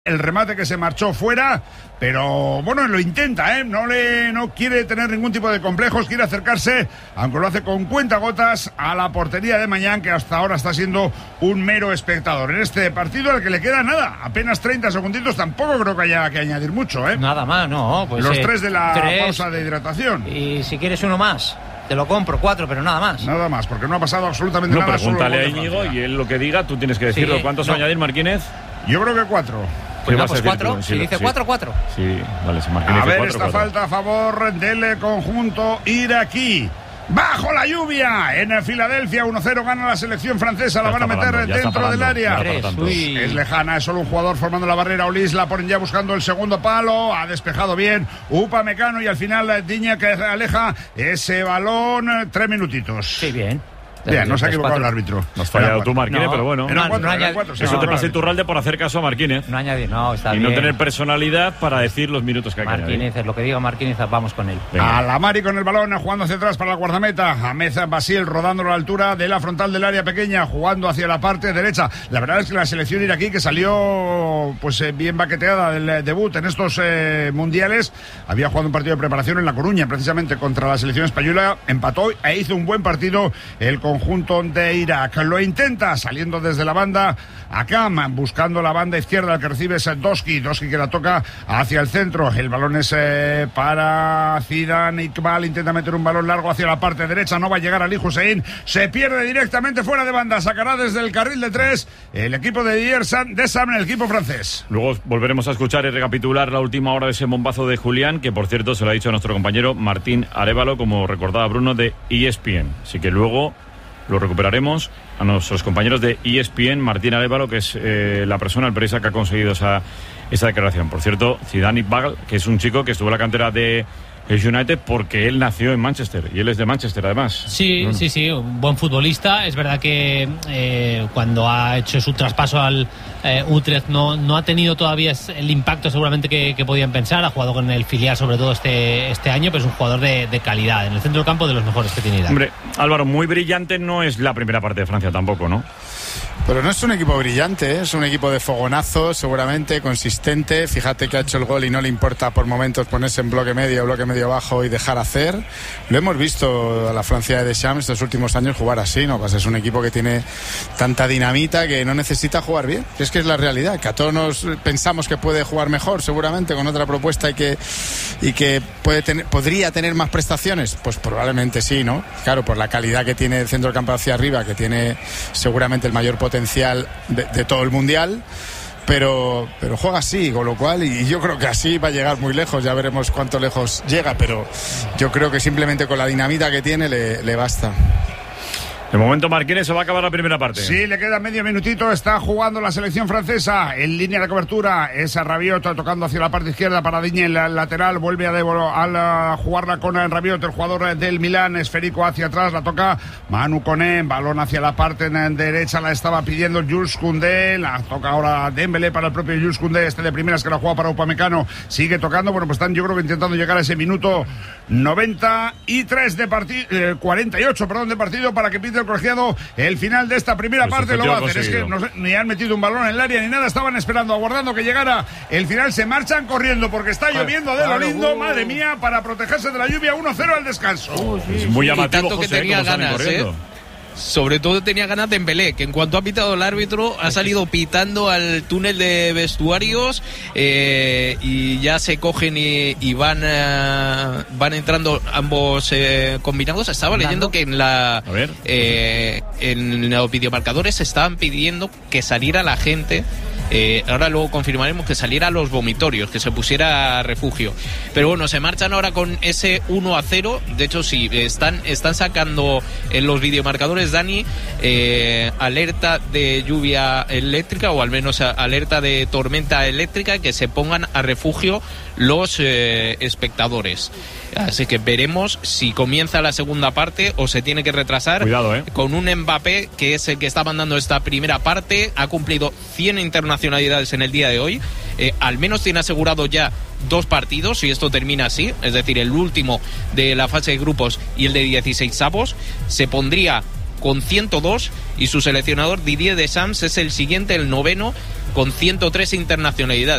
El remate que se marchó fuera, pero bueno, lo intenta, no quiere tener ningún tipo de complejos, quiere acercarse, aunque lo hace con cuentagotas, a la portería de Mañán, que hasta ahora está siendo un mero espectador. En este partido al que le queda nada, apenas 30 segunditos, tampoco creo que haya que añadir mucho, Nada más, no. Pues los 3 de la pausa de hidratación. Y si quieres uno más, te lo compro, 4, pero nada más. Nada más, porque no ha pasado absolutamente nada. Pregúntale a Íñigo y él lo que diga, tú tienes que decirlo. Sí, ¿Cuántos va a añadir Marquínez? Yo creo que 4. Pues 4, si dice 4, 4. Sí, vale, si Marquínez a ver, 4, esta 4. Falta a favor del conjunto iraquí. Bajo la lluvia en Filadelfia, 1-0 gana la selección francesa, la van a meter dentro del área. Es lejana, es solo un jugador formando la barrera. Olis la ponen ya buscando el segundo palo, ha despejado bien Upamecano y al final Diña que aleja ese balón. 3 minutitos. Sí, bien. Bien, no se ha equivocado el árbitro. No has fallado tú, Marquínez, pero bueno. Eso te pasa Iturralde por hacer caso a Marquínez. No añadir, está y bien. No tener personalidad para decir los minutos que hay que añadir. Marquínez, lo que diga Marquínez, vamos con él. Venga. A la Mari con el balón, jugando hacia atrás para la guardameta. Ahmed Basil rodando a la altura de la frontal del área pequeña, jugando hacia la parte derecha. La verdad es que la selección iraquí, que salió pues bien baqueteada del debut en estos mundiales, había jugado un partido de preparación en La Coruña, precisamente contra la selección española, empató e hizo un buen partido el conjunto de Irak. Lo intenta saliendo desde la banda Akam, buscando la banda izquierda, el que recibe es Doski que la toca hacia el centro. El balón es para Zidane. Iqbal intenta meter un balón largo hacia la parte derecha, no va a llegar Ali Hussein, se pierde directamente fuera de banda, sacará desde el carril de 3 el equipo de Didier Deschamps, el equipo francés. Luego volveremos a escuchar y recapitular la última hora de ese bombazo de Julián, que por cierto se lo ha dicho a nuestro compañero Martín Arévalo, como recordaba Bruno, de ESPN, así que luego lo recuperaremos a nuestros compañeros de ESPN, Martín Arévalo, que es la persona, el periodista que ha conseguido esa declaración. Por cierto, Zidane Iqbal, que es un chico que estuvo en la cantera de el United porque él nació en Manchester y él es de Manchester además. Sí, un buen futbolista. Es verdad que cuando ha hecho su traspaso al Utrecht no ha tenido todavía el impacto seguramente que podían pensar. Ha jugado con el filial sobre todo este año, pero es un jugador de calidad. En el centro del campo, de los mejores que tiene Irak. Hombre, Álvaro, muy brillante no es la primera parte de Francia tampoco, ¿no? Pero no es un equipo brillante, es un equipo de fogonazo, seguramente, consistente. Fíjate que ha hecho el gol y no le importa por momentos ponerse en bloque medio bajo y dejar hacer. Lo hemos visto a la Francia de Deschamps estos últimos años jugar así, ¿no? Pues es un equipo que tiene tanta dinamita que no necesita jugar bien. Es que es la realidad, que a todos nos pensamos que puede jugar mejor, seguramente, con otra propuesta y que podría tener más prestaciones. Pues probablemente sí, ¿no? Claro, por la calidad que tiene el centro del campo hacia arriba, que tiene seguramente el mayor potencial de todo el mundial, pero juega así, con lo cual, y yo creo que así va a llegar muy lejos. Ya veremos cuánto lejos llega, pero yo creo que simplemente con la dinamita que tiene le basta. De momento Marquínez se va a acabar la primera parte. Sí, le queda medio minutito, está jugando la selección francesa en línea de cobertura, es a Rabiot tocando hacia la parte izquierda para Digne en la lateral, vuelve a jugarla con Rabiot, el jugador del Milán, esférico hacia atrás, la toca Manu Koné, balón hacia la parte derecha, la estaba pidiendo Jules Koundé, la toca ahora Dembélé para el propio Jules Koundé, de primeras que la juega para Upamecano, sigue tocando, bueno, pues están yo creo que intentando llegar a ese minuto 93 de partido, 48, de partido, para que pite el colegiado el final de esta primera parte. Lo va a hacer, es que ni han metido un balón en el área ni nada, estaban esperando, aguardando que llegara el final, se marchan corriendo porque está lloviendo de lo lindo, madre mía, para protegerse de la lluvia. 1-0 al descanso. Es muy llamativo, y tanto que José, tenía ganas, sobre todo tenía ganas de Dembélé, que en cuanto ha pitado el árbitro ha salido pitando al túnel de vestuarios, y ya se cogen y van entrando ambos combinados. Estaba leyendo que en los videomarcadores estaban pidiendo que saliera la gente. Ahora luego confirmaremos que saliera a los vomitorios, que se pusiera a refugio. Pero bueno, se marchan ahora con ese 1-0. De hecho, sí, están sacando en los videomarcadores, Dani, alerta de lluvia eléctrica, o al menos alerta de tormenta eléctrica, que se pongan a refugio los espectadores. Así que veremos si comienza la segunda parte o se tiene que retrasar. Cuidado, con un Mbappé, que es el que está mandando esta primera parte. Ha cumplido 100 internacionalidades en el día de hoy. Al menos tiene asegurado ya 2 partidos, si esto termina así, es decir, el último de la fase de grupos y el de 16avos. Se pondría con 102 y su seleccionador Didier Deschamps es el siguiente, el noveno, con 103 internacionalidades.